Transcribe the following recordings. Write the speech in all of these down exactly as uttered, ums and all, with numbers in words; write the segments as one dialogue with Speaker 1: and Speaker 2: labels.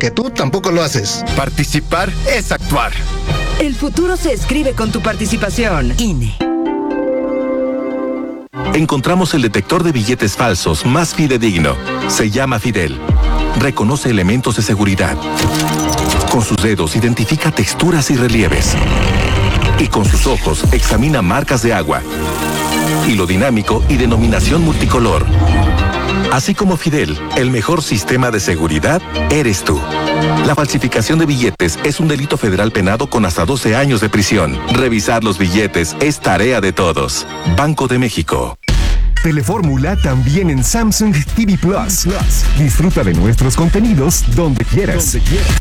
Speaker 1: porque tú tampoco lo haces.
Speaker 2: Participar es actuar.
Speaker 3: El futuro se escribe con tu participación. I N E.
Speaker 4: Encontramos el detector de billetes falsos más fidedigno. Se llama Fidel. Reconoce elementos de seguridad. Con sus dedos identifica texturas y relieves. Y con sus ojos examina marcas de agua. Hilo dinámico y denominación multicolor. Así como Fidel, el mejor sistema de seguridad eres tú. La falsificación de billetes es un delito federal penado con hasta doce años de prisión. Revisar los billetes es tarea de todos. Banco de México.
Speaker 5: Telefórmula también en Samsung T V Plus. Disfruta de nuestros contenidos donde quieras. Donde quieras.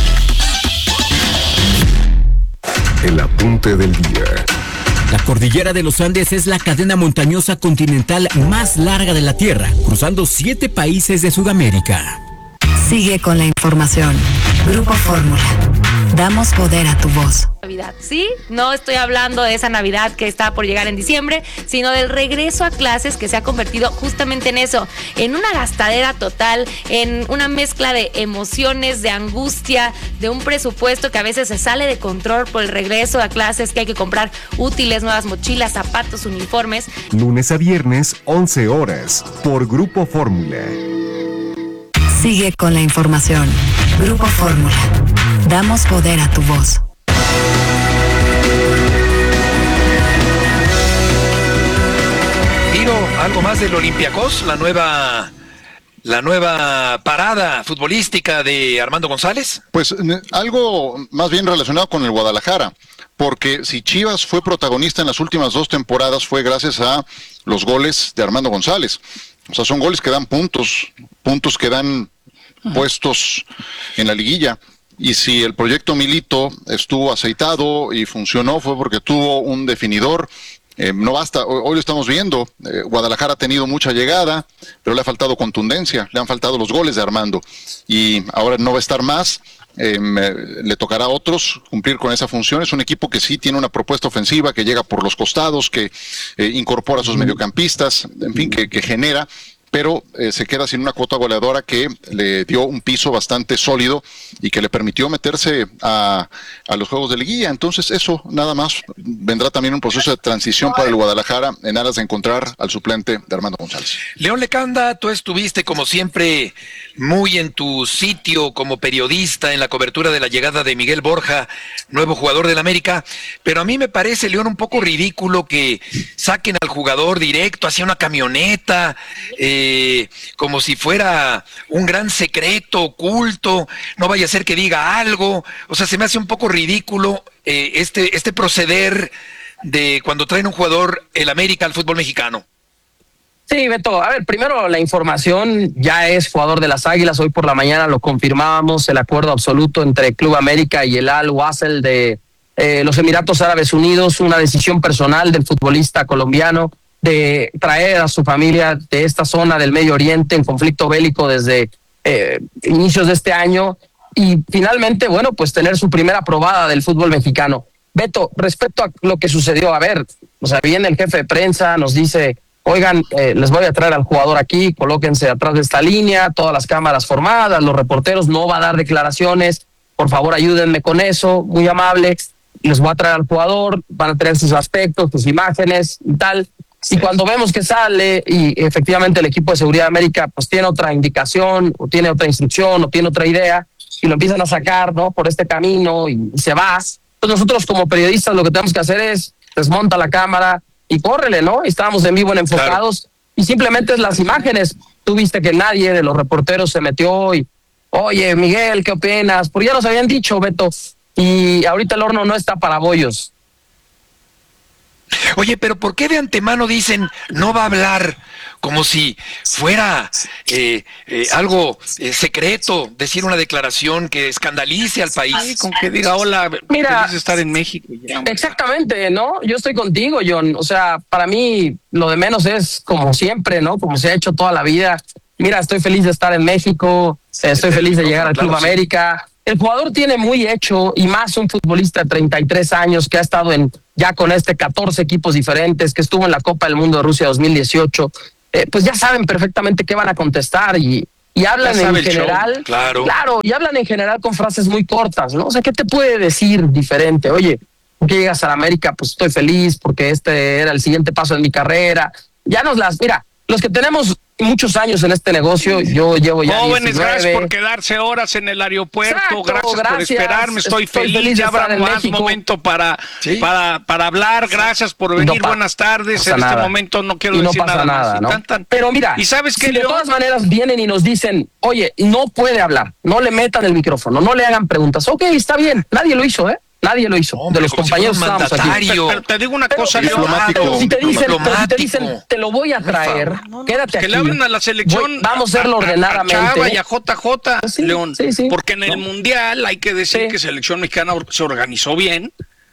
Speaker 5: El apunte del día.
Speaker 6: La cordillera de los Andes es la cadena montañosa continental más larga de la Tierra, cruzando siete países de Sudamérica.
Speaker 3: Sigue con la información. Grupo Fórmula. Damos poder a tu voz.
Speaker 7: Navidad, ¿sí? No estoy hablando de esa Navidad que está por llegar en diciembre, sino del regreso a clases que se ha convertido justamente en eso, en una gastadera total, en una mezcla de emociones, de angustia, de un presupuesto que a veces se sale de control por el regreso a clases, que hay que comprar útiles, nuevas mochilas, zapatos, uniformes.
Speaker 5: Lunes a viernes, once horas, por Grupo Fórmula.
Speaker 3: Sigue con la información. Grupo Fórmula. Damos poder a tu voz.
Speaker 8: Tiro, algo más del Olympiacos, la nueva, la nueva parada futbolística de Armando González.
Speaker 9: Pues algo más bien relacionado con el Guadalajara, porque si Chivas fue protagonista en las últimas dos temporadas fue gracias a los goles de Armando González. O sea, son goles que dan puntos, puntos que dan puestos en la liguilla. Y si el proyecto Milito estuvo aceitado y funcionó fue porque tuvo un definidor. Eh, no basta, hoy, hoy lo estamos viendo, eh, Guadalajara ha tenido mucha llegada, pero le ha faltado contundencia, le han faltado los goles de Armando. Y ahora no va a estar más. Eh, le tocará a otros cumplir con esa función. Es un equipo que sí tiene una propuesta ofensiva, que llega por los costados, que eh, incorpora a sus mediocampistas, en fin, que, que genera, pero eh, se queda sin una cuota goleadora que le dio un piso bastante sólido y que le permitió meterse a, a los juegos de liguilla. Entonces eso nada más vendrá también un proceso de transición para el Guadalajara en aras de encontrar al suplente de Armando González.
Speaker 8: León Lecanda, tú estuviste como siempre muy en tu sitio como periodista en la cobertura de la llegada de Miguel Borja, nuevo jugador del América, pero a mí me parece, León, un poco ridículo que saquen al jugador directo hacia una camioneta, eh, como si fuera un gran secreto oculto, no vaya a ser que diga algo. O sea, se me hace un poco ridículo eh, este, este proceder de cuando traen un jugador el América al fútbol mexicano.
Speaker 10: Sí, Beto, a ver, primero la información, ya es jugador de las Águilas, hoy por la mañana lo confirmábamos, el acuerdo absoluto entre Club América y el Al Wasl de eh, los Emiratos Árabes Unidos, una decisión personal del futbolista colombiano de traer a su familia de esta zona del Medio Oriente en conflicto bélico desde eh, inicios de este año y finalmente, bueno, pues tener su primera probada del fútbol mexicano. Beto, respecto a lo que sucedió, a ver, o sea, viene el jefe de prensa, nos dice... Oigan, eh, les voy a traer al jugador aquí, colóquense atrás de esta línea, todas las cámaras formadas, los reporteros, no va a dar declaraciones, por favor ayúdenme con eso, muy amable, les voy a traer al jugador, van a tener sus aspectos, sus imágenes y tal. Y cuando vemos que sale y efectivamente el equipo de seguridad de América pues tiene otra indicación, o tiene otra instrucción, o tiene otra idea, y lo empiezan a sacar, ¿no? Por este camino y, y se va. Entonces nosotros como periodistas lo que tenemos que hacer es desmonta la cámara, y córrele, ¿no? Estábamos en vivo en Enfocados, claro. Y simplemente es las imágenes. Tú viste que nadie de los reporteros se metió y, oye, Miguel, ¿qué opinas? Porque ya nos habían dicho, Beto, y ahorita el horno no está para bollos.
Speaker 8: Oye, pero ¿por qué de antemano dicen no va a hablar? Como si fuera eh, eh, algo eh, secreto, decir una declaración que escandalice al país.
Speaker 11: Ay, con que diga hola,
Speaker 10: mira,
Speaker 11: feliz de estar en México. Ya,
Speaker 10: exactamente, ¿no? Yo estoy contigo, John. O sea, para mí lo de menos es como siempre, ¿no? Como se ha hecho toda la vida. Mira, estoy feliz de estar en México, estoy feliz de llegar al Club América. El jugador tiene muy hecho, y más un futbolista de treinta y tres años que ha estado en ya con este catorce equipos diferentes, que estuvo en la Copa del Mundo de Rusia dos mil dieciocho. Eh, pues ya saben perfectamente qué van a contestar y, y hablan
Speaker 8: Ya sabe
Speaker 10: en
Speaker 8: el
Speaker 10: general,
Speaker 8: show, claro.
Speaker 10: claro, y hablan en general con frases muy cortas, ¿no? O sea, ¿qué te puede decir diferente? Oye, ¿por qué llegas a la América? Pues estoy feliz porque este era el siguiente paso en mi carrera. Ya nos las, mira, los que tenemos muchos años en este negocio, yo llevo ya
Speaker 11: Jóvenes,
Speaker 10: diecinueve.
Speaker 11: gracias por quedarse horas en el aeropuerto,
Speaker 10: Exacto,
Speaker 11: gracias, por
Speaker 10: gracias.
Speaker 11: esperarme, estoy,
Speaker 10: Estoy
Speaker 11: feliz,
Speaker 10: feliz de
Speaker 11: ya habrá
Speaker 10: estar en
Speaker 11: más
Speaker 10: México.
Speaker 11: momento para,
Speaker 8: Sí.
Speaker 11: para, para hablar, gracias por venir,
Speaker 10: pa-
Speaker 11: buenas tardes,
Speaker 10: pasa
Speaker 11: en este
Speaker 10: nada.
Speaker 11: momento no quiero
Speaker 10: Y no
Speaker 11: decir
Speaker 10: pasa
Speaker 11: nada,
Speaker 10: nada,
Speaker 11: más.
Speaker 10: ¿no?
Speaker 11: Tan, tan.
Speaker 10: Pero mira,
Speaker 11: ¿y sabes qué,
Speaker 10: si de
Speaker 11: León?
Speaker 10: todas maneras vienen y nos dicen, oye, no puede hablar, no le metan el micrófono, no le hagan preguntas, ok, está bien, nadie lo hizo, ¿eh? Nadie lo hizo.
Speaker 8: Hombre,
Speaker 10: de los
Speaker 8: como si
Speaker 10: compañeros
Speaker 8: fuera un
Speaker 10: estábamos aquí.
Speaker 8: mandatario.
Speaker 11: Pero, pero te digo una
Speaker 10: Pero,
Speaker 11: cosa,
Speaker 10: pero-
Speaker 11: León,
Speaker 9: Diplomático.
Speaker 10: pero si te dicen, pero si te
Speaker 8: Diplomático.
Speaker 10: dicen, te lo voy a traer, quédate
Speaker 11: que
Speaker 10: aquí.
Speaker 11: le hablen a la selección,
Speaker 10: Voy- vamos a hacerlo
Speaker 11: a- a-
Speaker 10: ordenadamente.
Speaker 11: A Chava y a J J,
Speaker 10: Sí,
Speaker 11: León,
Speaker 10: sí, sí.
Speaker 11: porque en el
Speaker 10: No.
Speaker 11: Mundial hay que decir
Speaker 10: Sí.
Speaker 11: que selección mexicana or- se organizó bien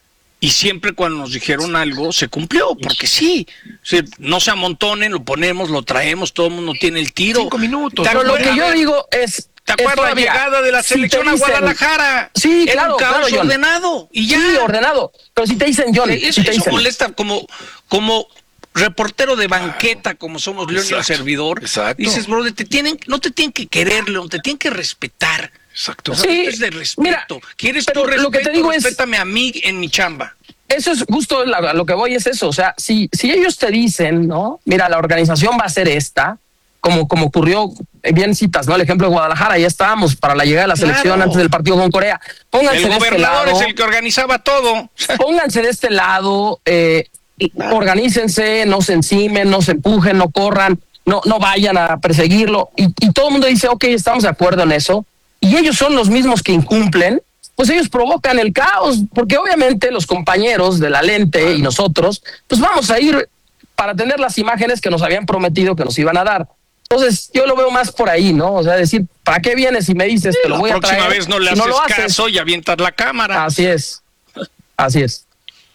Speaker 11: y siempre cuando nos dijeron algo se cumplió, porque sí, o sea, no se amontonen, lo ponemos, lo traemos, todo el mundo tiene el tiro.
Speaker 8: Cinco minutos.
Speaker 10: Pero
Speaker 11: ¿Te
Speaker 10: lo que
Speaker 11: acuerdas?
Speaker 10: yo digo es...
Speaker 11: ¿Te
Speaker 10: es
Speaker 11: acuerdas la
Speaker 10: todavía,
Speaker 11: llegada de la
Speaker 10: si te
Speaker 11: selección a
Speaker 10: dicen-
Speaker 11: Guadalajara?
Speaker 10: Sí,
Speaker 11: Era
Speaker 10: claro,
Speaker 11: un caos
Speaker 10: claro, John.
Speaker 11: ordenado y ya.
Speaker 10: Sí, ordenado. Pero si te dicen, John,
Speaker 11: Eso,
Speaker 10: si te
Speaker 11: eso
Speaker 10: dicen,
Speaker 11: molesta como, como reportero de banqueta, como somos León y el
Speaker 8: Exacto,
Speaker 11: servidor.
Speaker 8: exacto.
Speaker 11: Dices, brother, te tienen, no te tienen que querer, León, te tienen que respetar.
Speaker 8: Exacto.
Speaker 11: O sea,
Speaker 10: Sí,
Speaker 11: esto es de respeto.
Speaker 10: mira,
Speaker 11: ¿Quieres
Speaker 10: pero
Speaker 11: tu respeto?
Speaker 10: lo que te digo es-
Speaker 11: Respétame a mí en mi chamba.
Speaker 10: eso es justo la- lo que voy es eso. O sea, si, si ellos te dicen, ¿no? Mira, la organización va a ser esta, como, como ocurrió, eh, bien citas, ¿no? El ejemplo de Guadalajara, ya estábamos para la llegada de la
Speaker 11: Claro.
Speaker 10: selección antes del partido con Corea. Pónganse
Speaker 11: El
Speaker 10: de este
Speaker 11: gobernador
Speaker 10: lado.
Speaker 11: es el que organizaba todo.
Speaker 10: Pónganse de este lado, eh, y organícense, no se encimen, no se empujen, no corran, no, no vayan a perseguirlo. Y, y todo el mundo dice, ok, estamos de acuerdo en eso. Y ellos son los mismos que incumplen, pues ellos provocan el caos, porque obviamente los compañeros de la lente y nosotros, pues vamos a ir para tener las imágenes que nos habían prometido que nos iban a dar. Entonces, yo lo veo más por ahí, ¿no? O sea, decir, ¿para qué vienes y me dices, te lo
Speaker 11: La
Speaker 10: voy a traer?
Speaker 11: próxima vez no le
Speaker 10: si
Speaker 11: haces
Speaker 10: lo haces?
Speaker 11: caso y avientas la cámara.
Speaker 10: Así es, así es.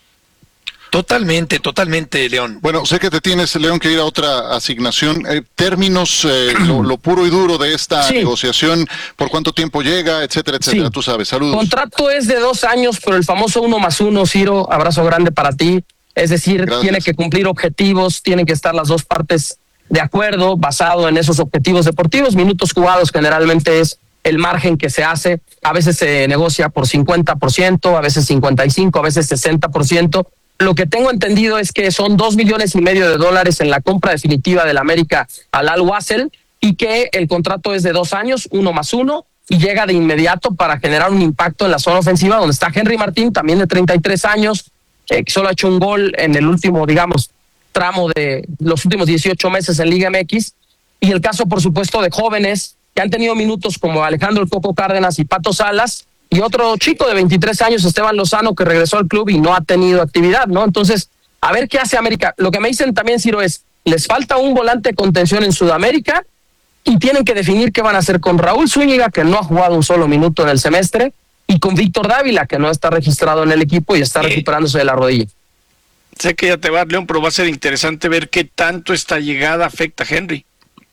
Speaker 8: Totalmente, totalmente, León.
Speaker 9: Bueno, sé que te tienes, León, que ir a otra asignación. Eh, términos, eh, lo, lo puro y duro de esta
Speaker 10: Sí.
Speaker 9: negociación, por cuánto tiempo llega, etcétera, etcétera.
Speaker 10: Sí.
Speaker 9: Tú sabes. Saludos.
Speaker 10: Contrato es de dos años, pero el famoso uno más uno, Ciro, abrazo grande para ti. Es decir,
Speaker 9: Gracias.
Speaker 10: tiene que cumplir objetivos, tienen que estar las dos partes de acuerdo, basado en esos objetivos deportivos. Minutos jugados generalmente es el margen que se hace. A veces se negocia por cincuenta por ciento, a veces cincuenta y cinco por ciento, a veces sesenta por ciento. Lo que tengo entendido es que son dos millones y medio de dólares en la compra definitiva del América al Al Wassel y que el contrato es de dos años, uno más uno, y llega de inmediato para generar un impacto en la zona ofensiva, donde está Henry Martín, también de treinta y tres años, eh, que solo ha hecho un gol en el último, digamos, tramo de los últimos dieciocho meses en Liga M X. Y el caso, por supuesto, de jóvenes que han tenido minutos como Alejandro El Coco Cárdenas y Pato Salas, y otro chico de veintitrés años, Esteban Lozano, que regresó al club y no ha tenido actividad, ¿no? Entonces, a ver qué hace América. Lo que me dicen también, Ciro, es, les falta un volante de contención en Sudamérica y tienen que definir qué van a hacer con Raúl Zúñiga, que no ha jugado un solo minuto en el semestre, y con Víctor Dávila, que no está registrado en el equipo y está
Speaker 11: Sí.
Speaker 10: recuperándose de la rodilla.
Speaker 11: Sé que ya te va, León, pero va a ser interesante ver qué tanto esta llegada afecta a Henry.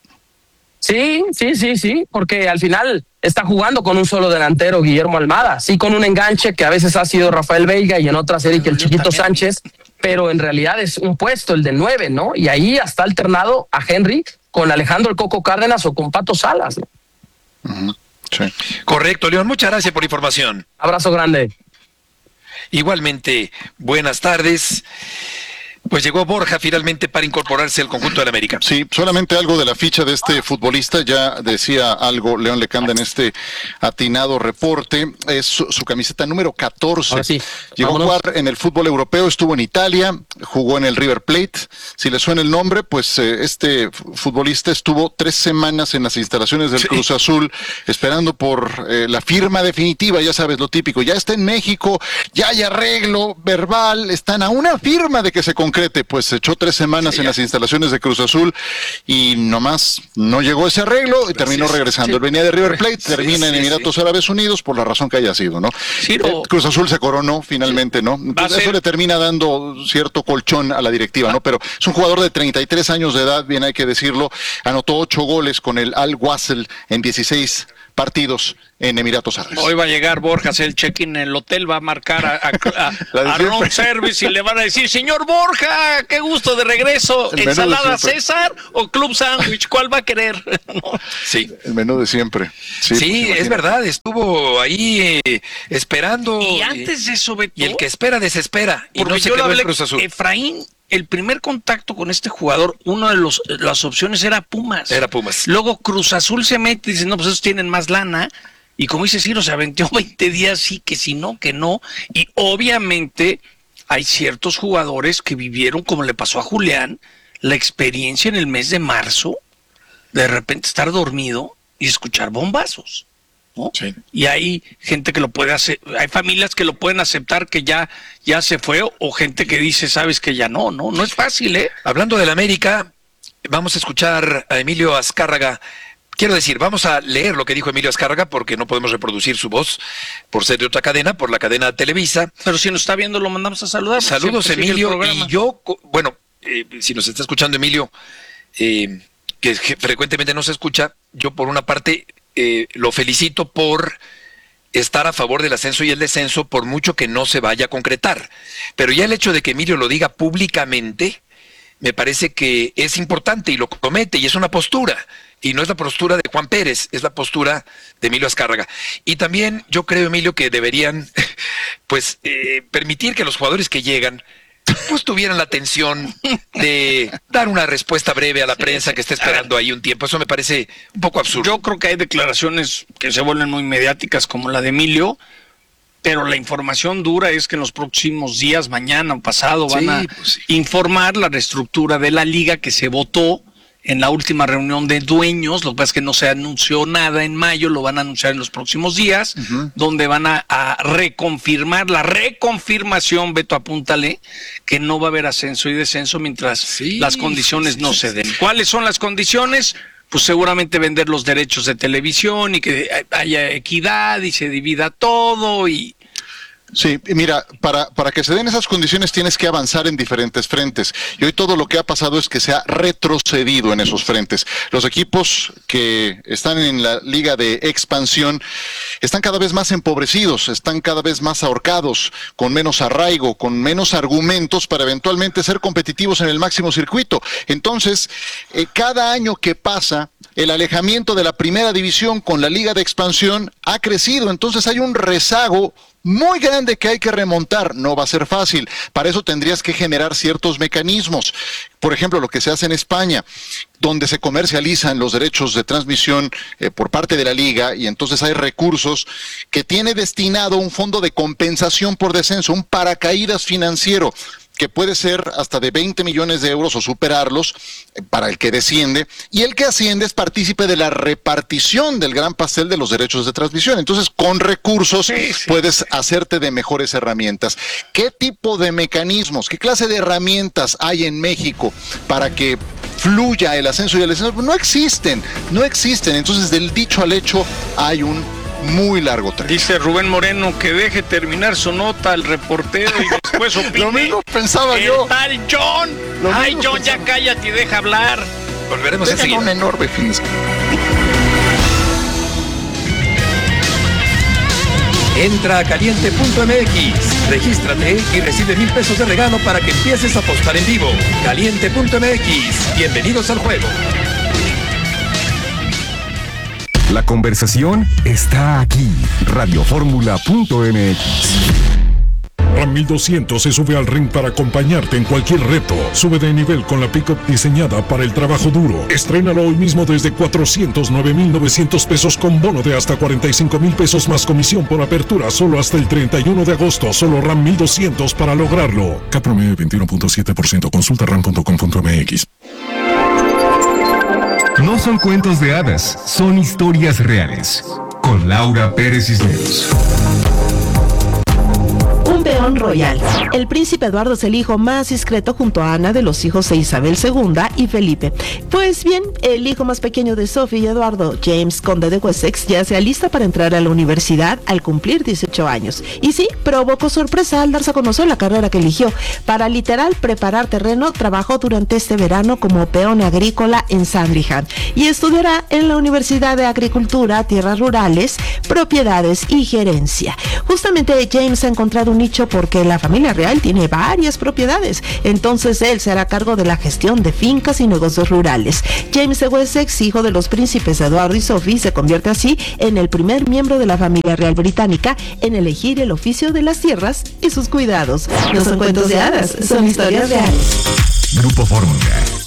Speaker 10: Sí, sí, sí, sí, porque al final está jugando con un solo delantero, Guillermo Almada, sí, con un enganche que a veces ha sido Rafael Veiga y en otras Eric el Chiquito Sánchez, pero en realidad es un puesto, el de nueve, ¿no? Y ahí está alternado a Henry con Alejandro El Coco Cárdenas o con Pato Salas, ¿no?
Speaker 9: Ujú. Sí.
Speaker 8: Correcto, León. Muchas gracias por la información.
Speaker 10: Abrazo grande.
Speaker 8: Igualmente, buenas tardes. Pues llegó Borja finalmente para incorporarse al conjunto del América.
Speaker 9: Sí, solamente algo de la ficha de este futbolista, ya decía algo León Lecanda en este atinado reporte, es su, su camiseta número catorce.
Speaker 10: Ahora sí,
Speaker 9: Llegó
Speaker 10: vámonos.
Speaker 9: a jugar en el fútbol europeo, estuvo en Italia, jugó en el River Plate. Si le suena el nombre, pues eh, este futbolista estuvo tres semanas en las instalaciones del
Speaker 8: Sí.
Speaker 9: Cruz Azul, esperando por eh, la firma definitiva, ya sabes, lo típico, ya está en México, ya hay arreglo verbal, están a una firma de que se concrete. Pues se echó tres semanas
Speaker 8: Sí,
Speaker 9: en
Speaker 8: ya.
Speaker 9: las instalaciones de Cruz Azul y nomás no llegó ese arreglo y terminó regresando. Él venía de River Plate,
Speaker 8: Sí,
Speaker 9: termina en
Speaker 8: sí,
Speaker 9: Emiratos
Speaker 8: sí.
Speaker 9: Árabes Unidos por la razón que haya sido, ¿no?
Speaker 11: Sí, no.
Speaker 9: Eh, Cruz Azul se coronó finalmente, ¿no? Entonces,
Speaker 11: ser-
Speaker 9: eso le termina dando cierto colchón a la directiva, ¿no? Pero es un jugador de treinta y tres años de edad, bien hay que decirlo, anotó ocho goles con el Al Wassel en dieciséis partidos en Emiratos Árabes.
Speaker 11: Hoy va a llegar Borja a hacer el check-in en el hotel, va a marcar a, a, a, a room service y le van a decir, señor Borja, qué gusto de regreso,
Speaker 9: El menú
Speaker 11: ensalada
Speaker 9: de siempre.
Speaker 11: César o club sándwich, ¿cuál va a querer? ¿No?
Speaker 8: Sí.
Speaker 9: El menú de siempre.
Speaker 8: Sí,
Speaker 9: Sí, pues,
Speaker 8: es
Speaker 9: imagínate.
Speaker 8: verdad, estuvo ahí eh, esperando.
Speaker 11: Y antes de eso, Beto,
Speaker 8: Y el que espera, desespera. Y
Speaker 11: porque
Speaker 8: no se
Speaker 11: yo
Speaker 8: quedó
Speaker 11: lo
Speaker 8: el
Speaker 11: hablé,
Speaker 8: Cruz Azul.
Speaker 11: Efraín, el primer contacto con este jugador, una de los, las opciones era Pumas.
Speaker 8: Era Pumas.
Speaker 11: Luego Cruz Azul se mete y dice, no, pues esos tienen más lana. Y como dice Ciro, se aventó veinte días, sí, que si no, que no. Y obviamente hay ciertos jugadores que vivieron, como le pasó a Julián, la experiencia en el mes de marzo, de repente estar dormido y escuchar bombazos, ¿no?
Speaker 8: Sí.
Speaker 11: Y hay gente que lo puede hacer, hay familias que lo pueden aceptar que ya, ya se fue, o gente que dice, sabes que ya no, no, no es fácil, ¿eh?
Speaker 8: Hablando del América, vamos a escuchar a Emilio Azcárraga. Quiero decir, vamos a leer lo que dijo Emilio Azcárraga porque no podemos reproducir su voz por ser de otra cadena, por la cadena Televisa.
Speaker 11: Pero si nos está viendo, lo mandamos a saludar.
Speaker 8: Saludos,
Speaker 11: Siempre sigue el
Speaker 8: Emilio.
Speaker 11: programa.
Speaker 8: Y yo, co- bueno, eh, si nos está escuchando Emilio, eh, que je- frecuentemente no se escucha, yo por una parte eh, lo felicito por estar a favor del ascenso y el descenso, por mucho que no se vaya a concretar. Pero ya el hecho de que Emilio lo diga públicamente, me parece que es importante y lo comete y es una postura. Y no es la postura de Juan Pérez, es la postura de Emilio Azcárraga. Y también yo creo, Emilio, que deberían pues eh, permitir que los jugadores que llegan pues tuvieran la atención de dar una respuesta breve a la prensa que está esperando ahí un tiempo. Eso me parece un poco absurdo.
Speaker 11: Yo creo que hay declaraciones que se vuelven muy mediáticas, como la de Emilio, pero la información dura es que en los próximos días, mañana o pasado, van
Speaker 8: Sí,
Speaker 11: a
Speaker 8: pues sí.
Speaker 11: informar la reestructura de la liga que se votó en la última reunión de dueños. Lo que pasa es que no se anunció nada en mayo, lo van a anunciar en los próximos días, uh-huh. donde van a, a reconfirmar la reconfirmación, Beto, apúntale, que no va a haber ascenso y descenso mientras
Speaker 8: Sí,
Speaker 11: las condiciones
Speaker 8: sí,
Speaker 11: no
Speaker 8: sí,
Speaker 11: se
Speaker 8: sí.
Speaker 11: den. ¿Cuáles son las condiciones? Pues seguramente vender los derechos de televisión y que haya equidad y se divida todo y...
Speaker 9: Sí, mira, para, para que se den esas condiciones tienes que avanzar en diferentes frentes. Y hoy todo lo que ha pasado es que se ha retrocedido en esos frentes. Los equipos que están en la liga de expansión están cada vez más empobrecidos, están cada vez más ahorcados, con menos arraigo, con menos argumentos para eventualmente ser competitivos en el máximo circuito. Entonces, eh, cada año que pasa, el alejamiento de la primera división con la liga de expansión ha crecido. Entonces hay un rezago muy grande que hay que remontar. No va a ser fácil. Para eso tendrías que generar ciertos mecanismos. Por ejemplo, lo que se hace en España, donde se comercializan los derechos de transmisión eh, por parte de la liga, y entonces hay recursos que tiene destinado un fondo de compensación por descenso, un paracaídas financiero, que puede ser hasta de veinte millones de euros o superarlos eh, para el que desciende, y el que asciende es partícipe de la repartición del gran pastel de los derechos de transmisión. Entonces, con recursos
Speaker 11: Sí, sí.
Speaker 9: puedes hacerte de mejores herramientas. ¿Qué tipo de mecanismos, qué clase de herramientas hay en México para que fluya el ascenso y el descenso? No existen, no existen. Entonces, del dicho al hecho hay un muy largo trecho.
Speaker 11: Dice Rubén Moreno que deje terminar su nota al reportero y después opine.
Speaker 9: Lo mismo pensaba
Speaker 11: el
Speaker 9: yo.
Speaker 11: tal John.
Speaker 9: Lo
Speaker 11: Ay,
Speaker 9: mismo
Speaker 11: John, ya
Speaker 9: pensaba.
Speaker 11: cállate y deja hablar.
Speaker 8: Volveremos
Speaker 9: Tengan
Speaker 8: enseguida.
Speaker 9: un enorme fin de semana.
Speaker 8: Entra a caliente punto m x, regístrate y recibe mil pesos de regalo para que empieces a apostar en vivo. caliente punto m x, bienvenidos al juego.
Speaker 5: La conversación está aquí. radio fórmula punto m x.
Speaker 1: RAM mil doscientos se sube al ring para acompañarte en cualquier reto. Sube de nivel con la pickup diseñada para el trabajo duro. Estrénalo hoy mismo desde cuatrocientos nueve mil novecientos pesos con bono de hasta cuarenta y cinco mil pesos más comisión por apertura solo hasta el treinta y uno de agosto. Solo RAM mil doscientos para lograrlo. Cat promedio veintiuno punto siete por ciento. Consulta ram punto com punto m x.
Speaker 5: No son cuentos de hadas, son historias reales. Con Laura Pérez Cisneros.
Speaker 12: Un peón Crown Royal. El príncipe Eduardo es el hijo más discreto junto a Ana de los hijos de Isabel segunda y Felipe. Pues bien, el hijo más pequeño de Sophie y Eduardo, James, conde de Wessex, ya se alista para entrar a la universidad al cumplir dieciocho años. Y sí, provocó sorpresa al darse a conocer la carrera que eligió. Para literal preparar terreno, trabajó durante este verano como peón agrícola en Sandringham y estudiará en la Universidad de Agricultura, Tierras Rurales, Propiedades y Gerencia. Justamente James ha encontrado un nicho porque la familia real tiene varias propiedades, entonces él se hará cargo de la gestión de fincas y negocios rurales. James de Wessex, hijo de los príncipes Eduardo y Sophie, se convierte así en el primer miembro de la familia real británica en elegir el oficio de las tierras y sus cuidados. No son cuentos de hadas, son historias reales.
Speaker 5: Grupo Fórmula.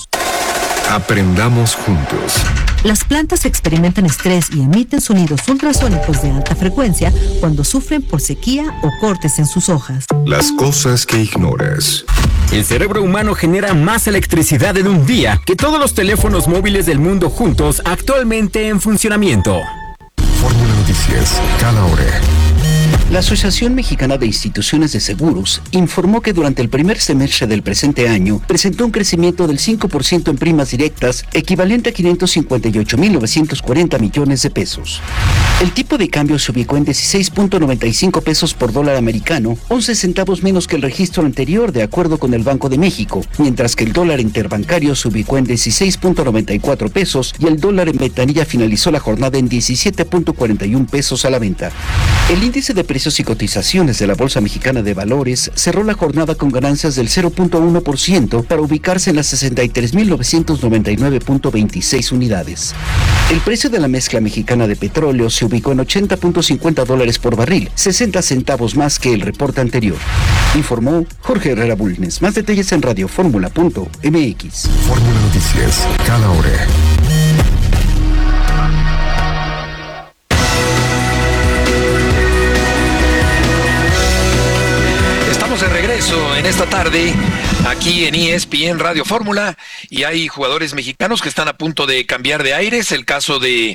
Speaker 5: Aprendamos juntos.
Speaker 13: Las plantas experimentan estrés y emiten sonidos ultrasónicos de alta frecuencia cuando sufren por sequía o cortes en sus hojas.
Speaker 5: Las cosas que ignoras.
Speaker 6: El cerebro humano genera más electricidad en un día que todos los teléfonos móviles del mundo juntos actualmente en funcionamiento.
Speaker 5: Fórmula Noticias, cada hora.
Speaker 14: La Asociación Mexicana de Instituciones de Seguros informó que durante el primer semestre del presente año presentó un crecimiento del cinco por ciento en primas directas, equivalente a quinientos cincuenta y ocho mil novecientos cuarenta millones de pesos. El tipo de cambio se ubicó en dieciséis punto noventa y cinco pesos por dólar americano, once centavos menos que el registro anterior de acuerdo con el Banco de México, mientras que el dólar interbancario se ubicó en dieciséis punto noventa y cuatro pesos y el dólar en ventanilla finalizó la jornada en diecisiete punto cuarenta y uno pesos a la venta. El índice de precios y cotizaciones de la Bolsa Mexicana de Valores cerró la jornada con ganancias del cero punto uno por ciento para ubicarse en las sesenta y tres mil novecientos noventa y nueve punto veintiséis unidades. El precio de la mezcla mexicana de petróleo se ubicó en ochenta punto cincuenta dólares por barril, sesenta centavos más que el reporte anterior. Informó Jorge Herrera Bulnes. Más detalles en radioformula punto m x.
Speaker 5: Fórmula Noticias, cada hora.
Speaker 8: De regreso en esta tarde aquí en E S P N Radio Fórmula y hay jugadores mexicanos que están a punto de cambiar de aires. El caso de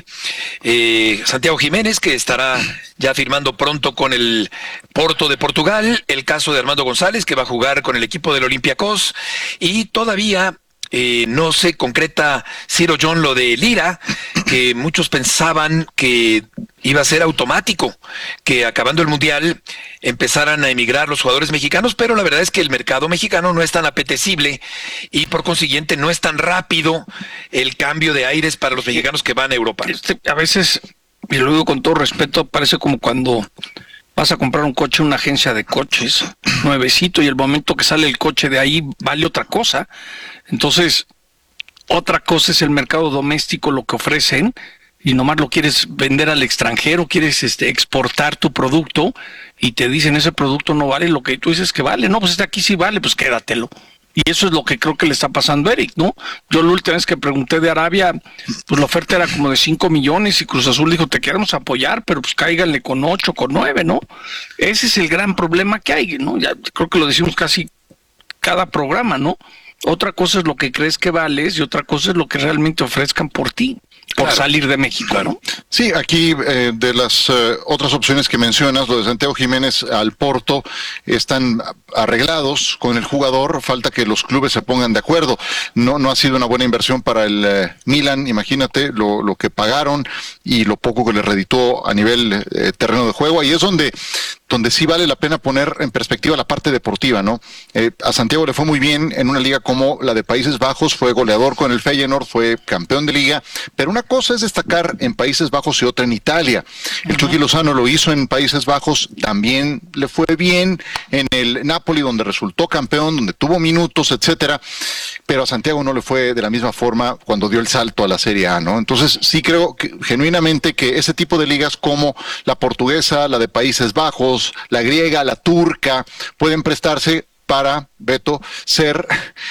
Speaker 8: eh, Santiago Jiménez, que estará ya firmando pronto con el Porto de Portugal. El caso de Armando González, que va a jugar con el equipo del Olympiacos. Y todavía Eh, no se concreta, Ciro John, lo de Lira, que muchos pensaban que iba a ser automático, que acabando el Mundial empezaran a emigrar los jugadores mexicanos, pero la verdad es que el mercado mexicano no es tan apetecible y por consiguiente no es tan rápido el cambio de aires para los mexicanos que van a Europa.
Speaker 11: Este, a veces, y lo digo con todo respeto, parece como cuando vas a comprar un coche en una agencia de coches, nuevecito, y el momento que sale el coche de ahí vale otra cosa. Entonces, otra cosa es el mercado doméstico, lo que ofrecen, y nomás lo quieres vender al extranjero, quieres este, exportar tu producto, y te dicen ese producto no vale lo que tú dices que vale. No, pues este aquí sí vale, pues quédatelo. Y eso es lo que creo que le está pasando a Eric, ¿no? Yo la última vez que pregunté de Arabia, pues la oferta era como de cinco millones y Cruz Azul dijo, te queremos apoyar, pero pues cáiganle con ocho, con nueve, ¿no? Ese es el gran problema que hay, ¿no? Ya creo que lo decimos casi cada programa, ¿no? Otra cosa es lo que crees que vales y otra cosa es lo que realmente ofrezcan por ti, por claro, salir de México, claro, ¿no?
Speaker 9: Sí, aquí eh, de las eh, otras opciones que mencionas, lo de Santiago Jiménez al Porto, están arreglados con el jugador, falta que los clubes se pongan de acuerdo. No no ha sido una buena inversión para el eh, Milan, imagínate lo, lo que pagaron y lo poco que le reditó a nivel eh, terreno de juego, y es donde donde sí vale la pena poner en perspectiva la parte deportiva, ¿no? Eh, a Santiago le fue muy bien en una liga como la de Países Bajos, fue goleador con el Feyenoord, fue campeón de liga, pero una cosa es destacar en Países Bajos y otra en Italia. El uh-huh. Chucky Lozano lo hizo en Países Bajos, también le fue bien en el Napoli, donde resultó campeón, donde tuvo minutos, etcétera, pero a Santiago no le fue de la misma forma cuando dio el salto a la Serie A, ¿no? Entonces sí creo que, genuinamente que ese tipo de ligas como la portuguesa, la de Países Bajos, la griega, la turca, pueden prestarse para, Beto, ser,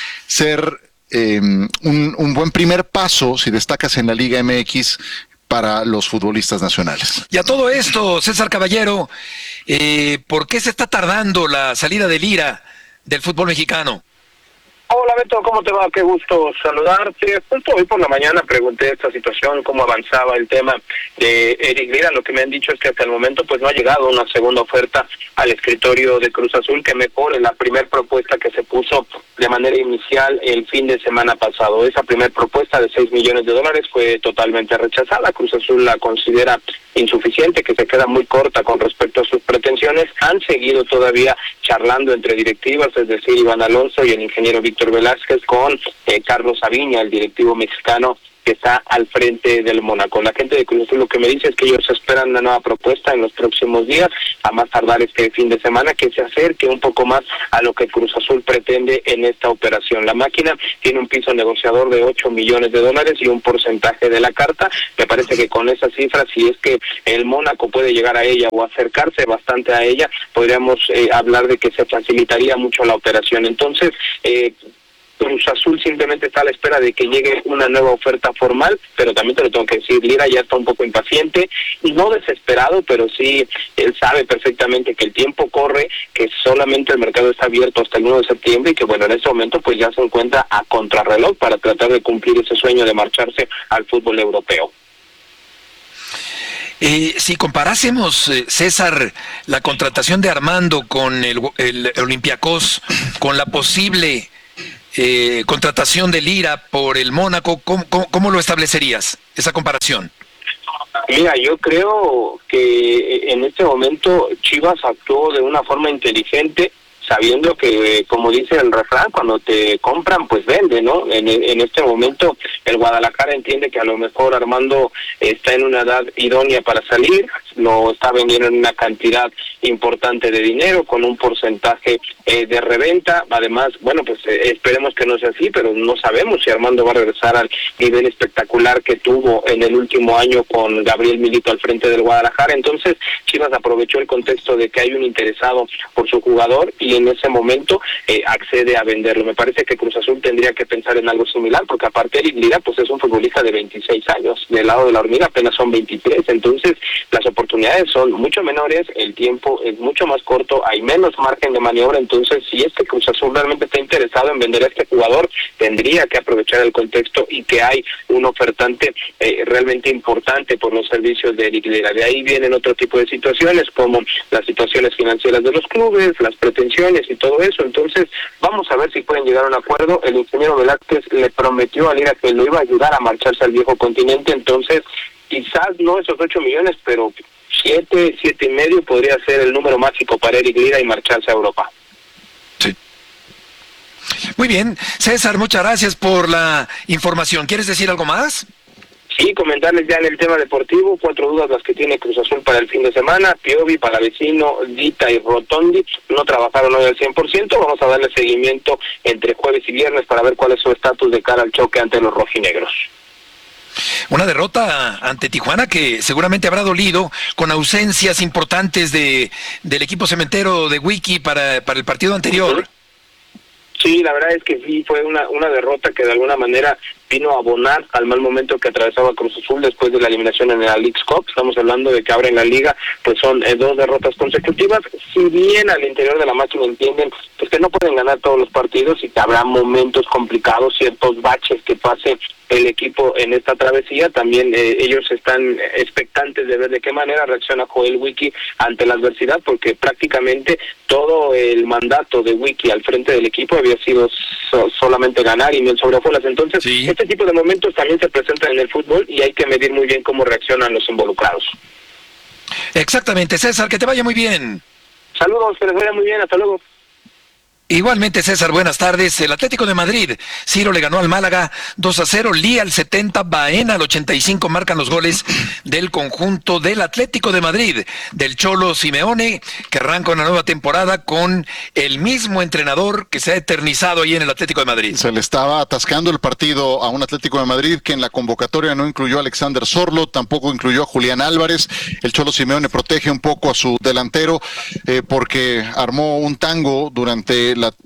Speaker 9: ser eh, un, un buen primer paso si destacas en la Liga M X para los futbolistas nacionales.
Speaker 8: Y a todo esto, César Caballero, eh, ¿por qué se está tardando la salida de Lira del fútbol mexicano?
Speaker 15: Hola Beto, ¿cómo te va? Qué gusto saludarte. Justo hoy por la mañana pregunté esta situación, cómo avanzaba el tema de Eric Lira. Lo que me han dicho es que hasta el momento pues no ha llegado una segunda oferta al escritorio de Cruz Azul que mejore la primera propuesta que se puso de manera inicial el fin de semana pasado. Esa primera propuesta de seis millones de dólares fue totalmente rechazada. Cruz Azul la considera insuficiente, que se queda muy corta con respecto a sus pretensiones. Han seguido todavía charlando entre directivas, es decir, Iván Alonso y el ingeniero Víctor Velázquez con eh, Carlos Aviña, el directivo mexicano que está al frente del Mónaco. La gente de Cruz Azul lo que me dice es que ellos esperan una nueva propuesta en los próximos días, a más tardar este fin de semana, que se acerque un poco más a lo que Cruz Azul pretende en esta operación. La máquina tiene un piso negociador de ocho millones de dólares y un porcentaje de la carta. Me parece que con esa cifra, si es que el Mónaco puede llegar a ella o acercarse bastante a ella, podríamos eh, hablar de que se facilitaría mucho la operación. Entonces, eh, Cruz Azul simplemente está a la espera de que llegue una nueva oferta formal, pero también te lo tengo que decir, Lira ya está un poco impaciente, y no desesperado, pero sí, él sabe perfectamente que el tiempo corre, que solamente el mercado está abierto hasta el uno de septiembre y que bueno, en este momento pues ya se encuentra a contrarreloj para tratar de cumplir ese sueño de marcharse al fútbol europeo.
Speaker 8: Eh, si comparásemos, eh, César, la contratación de Armando con el, el Olympiacos, con la posible Eh, contratación de Lira por el Mónaco, ¿cómo, cómo, ¿cómo lo establecerías, esa comparación?
Speaker 15: Mira, yo creo que en este momento Chivas actuó de una forma inteligente, sabiendo que, como dice el refrán, cuando te compran, pues vende, ¿no? En, en este momento el Guadalajara entiende que a lo mejor Armando está en una edad idónea para salir, lo está vendiendo en una cantidad importante de dinero, con un porcentaje eh, de reventa. Además, bueno, pues eh, esperemos que no sea así, pero no sabemos si Armando va a regresar al nivel espectacular que tuvo en el último año con Gabriel Milito al frente del Guadalajara. Entonces, Chivas aprovechó el contexto de que hay un interesado por su jugador y en ese momento eh, accede a venderlo. Me parece que Cruz Azul tendría que pensar en algo similar, porque aparte Eric Lira pues es un futbolista de veintiséis años, del lado de la hormiga apenas son veintitrés, entonces las oportunidades son mucho menores, el tiempo es mucho más corto, hay menos margen de maniobra. Entonces, si es que Cruz Azul realmente está interesado en vender a este jugador, tendría que aprovechar el contexto y que hay un ofertante eh, realmente importante por los servicios de Eric Lira. De ahí vienen otro tipo de situaciones, como las situaciones financieras de los clubes, las pretensiones y todo eso. Entonces, vamos a ver si pueden llegar a un acuerdo. El ingeniero Velázquez le prometió a Lira que lo iba a ayudar a marcharse al viejo continente, entonces quizás no esos ocho millones, pero siete, siete y medio podría ser el número mágico para Eric Lira y marcharse a Europa.
Speaker 8: Sí. Muy bien, César, muchas gracias por la información. ¿Quieres decir algo más?
Speaker 15: Sí, comentarles ya en el tema deportivo, cuatro dudas las que tiene Cruz Azul para el fin de semana. Piovi, Palavecino, Dita y Rotondi no trabajaron hoy al cien por ciento. Vamos a darle seguimiento entre jueves y viernes para ver cuál es su estatus de cara al choque ante los rojinegros.
Speaker 8: Una derrota ante Tijuana que seguramente habrá dolido, con ausencias importantes de del equipo cementero de Wiki para, para el partido anterior.
Speaker 15: Sí, la verdad es que sí, fue una, una derrota que de alguna manera vino a abonar al mal momento que atravesaba Cruz Azul después de la eliminación en la Leagues Cup. Estamos hablando de que ahora en la liga pues son eh, dos derrotas consecutivas. Si bien al interior de la máquina entienden pues que no pueden ganar todos los partidos y que habrá momentos complicados, ciertos baches que pase el equipo en esta travesía, también eh, ellos están expectantes de ver de qué manera reacciona Joel Wiki ante la adversidad, porque prácticamente todo el mandato de Wiki al frente del equipo había sido so- solamente ganar y miel sobre hojuelas. Entonces, sí, este tipo de momentos también se presentan en el fútbol y hay que medir muy bien cómo reaccionan los involucrados.
Speaker 8: Exactamente, César, que te vaya muy bien.
Speaker 15: Saludos, que les vaya muy bien, hasta luego.
Speaker 8: Igualmente, César, buenas tardes. El Atlético de Madrid, Ciro le ganó al Málaga dos a cero, Lía al setenta, Baena al ochenta y cinco, marcan los goles del conjunto del Atlético de Madrid, del Cholo Simeone, que arranca una nueva temporada con el mismo entrenador que se ha eternizado ahí en el Atlético de Madrid.
Speaker 9: Se le estaba atascando el partido a un Atlético de Madrid que en la convocatoria no incluyó a Alexander Sorlo, tampoco incluyó a Julián Álvarez. El Cholo Simeone protege un poco a su delantero eh, porque armó un tango durante la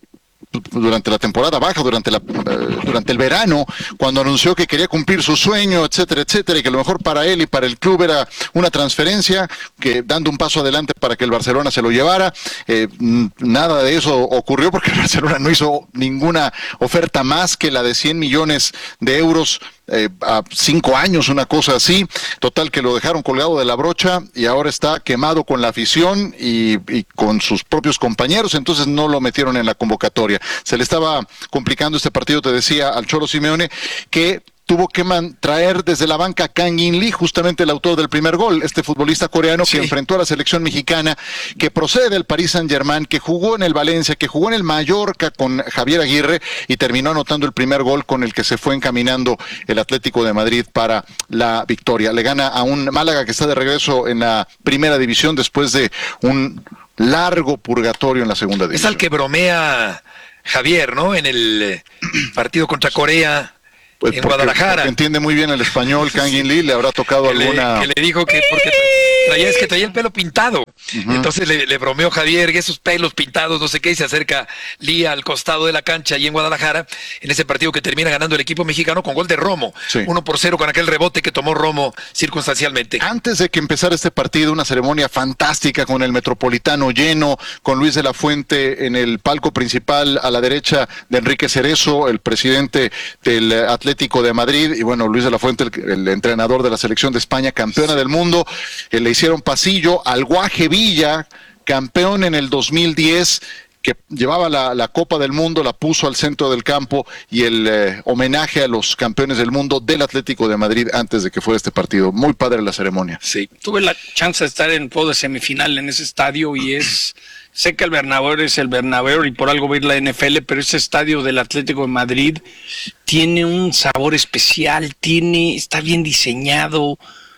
Speaker 9: durante la temporada baja, durante, la, eh, durante el verano, cuando anunció que quería cumplir su sueño, etcétera, etcétera, y que lo mejor para él y para el club era una transferencia, que dando un paso adelante para que el Barcelona se lo llevara. Eh, nada de eso ocurrió porque el Barcelona no hizo ninguna oferta más que la de cien millones de euros Eh, a cinco años, una cosa así. Total que lo dejaron colgado de la brocha y ahora está quemado con la afición y, y con sus propios compañeros, entonces no lo metieron en la convocatoria. Se le estaba complicando este partido, te decía, al Cholo Simeone, que tuvo que man traer desde la banca a Kang In Lee, justamente el autor del primer gol, este futbolista coreano sí. que enfrentó a la selección mexicana, que procede del Paris Saint-Germain, que jugó en el Valencia, que jugó en el Mallorca con Javier Aguirre y terminó anotando el primer gol con el que se fue encaminando el Atlético de Madrid para la victoria. Le gana a un Málaga que está de regreso en la primera división después de un largo purgatorio en la segunda división.
Speaker 8: Es al que bromea Javier, ¿no? En el partido contra Corea. Pues en porque, Guadalajara.
Speaker 9: Porque entiende muy bien el español, Kang In Lee, le habrá tocado
Speaker 8: que
Speaker 9: alguna...
Speaker 8: Le, que le dijo que porque traía, es que traía el pelo pintado. Uh-huh. Entonces le, le bromeó Javier, que esos pelos pintados, no sé qué, y se acerca Lee al costado de la cancha allí en Guadalajara, en ese partido que termina ganando el equipo mexicano con gol de Romo. Sí. Uno por cero con aquel rebote que tomó Romo circunstancialmente.
Speaker 9: Antes de que empezara este partido, una ceremonia fantástica con el Metropolitano lleno, con Luis de la Fuente en el palco principal a la derecha de Enrique Cerezo, el presidente del Atlético Atlético de Madrid, y bueno, Luis de la Fuente, el, el entrenador de la selección de España, campeona del mundo. Eh, le hicieron pasillo al Guaje Villa, campeón en el dos mil diez, que llevaba la, la Copa del Mundo, la puso al centro del campo, y el eh, homenaje a los campeones del mundo del Atlético de Madrid antes de que fuera este partido. Muy padre la ceremonia.
Speaker 11: Sí, tuve la chance de estar en juego de semifinal en ese estadio y es... Sé que el Bernabéu es el Bernabéu y por algo va a ir la N F L, pero ese estadio del Atlético de Madrid tiene un sabor especial, tiene, está bien diseñado.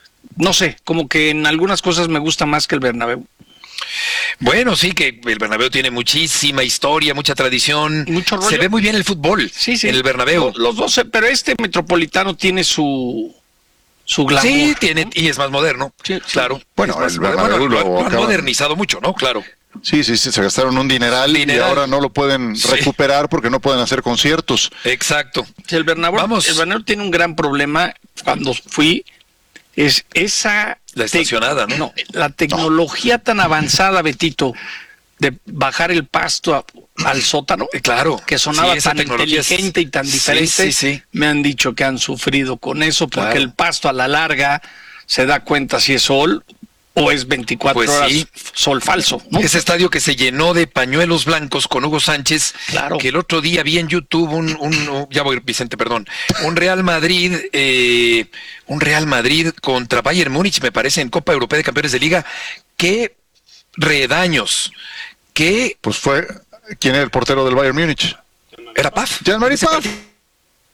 Speaker 11: No sé, como que en algunas cosas me gusta más que el Bernabéu.
Speaker 8: Bueno, sí, que el Bernabéu tiene muchísima historia, mucha tradición.
Speaker 11: Mucho rollo.
Speaker 8: Se ve muy bien el fútbol sí, sí. en el Bernabéu.
Speaker 11: Los, los dos, pero este Metropolitano tiene su... su glamour.
Speaker 8: Sí, tiene, y es más moderno, sí, claro. Sí.
Speaker 9: Bueno,
Speaker 8: más
Speaker 9: el
Speaker 8: moderno.
Speaker 9: Bernabéu
Speaker 8: Bueno, lo,
Speaker 9: lo
Speaker 8: lo han modernizado mucho, ¿no? Claro.
Speaker 9: Sí, sí, sí, se gastaron un dineral, dineral. y ahora no lo pueden sí. recuperar porque no pueden hacer conciertos.
Speaker 8: Exacto.
Speaker 11: El Bernabéu, Vamos. el Bernabéu tiene un gran problema. Cuando fui, es esa...
Speaker 8: La estacionada, ¿no?
Speaker 11: No, la tecnología no. tan avanzada, Betito, de bajar el pasto a, al sótano,
Speaker 8: claro,
Speaker 11: que sonaba
Speaker 8: sí,
Speaker 11: tan inteligente es... y tan diferente. Sí, sí, sí. Me han dicho que han sufrido con eso porque claro. el pasto a la larga se da cuenta si es sol o es veinticuatro pues horas sí. sol falso, ¿no?
Speaker 8: Ese estadio que se llenó de pañuelos blancos con Hugo Sánchez, claro. que el otro día vi en YouTube un, un, un ya voy, Vicente, perdón, un Real Madrid, eh, un Real Madrid contra Bayern Múnich, me parece, en Copa Europea de Campeones de Liga. Qué redaños, qué...
Speaker 9: Pues fue, ¿quién era el portero del Bayern Múnich?
Speaker 8: Era Paf.
Speaker 9: Jean-Marie Paf.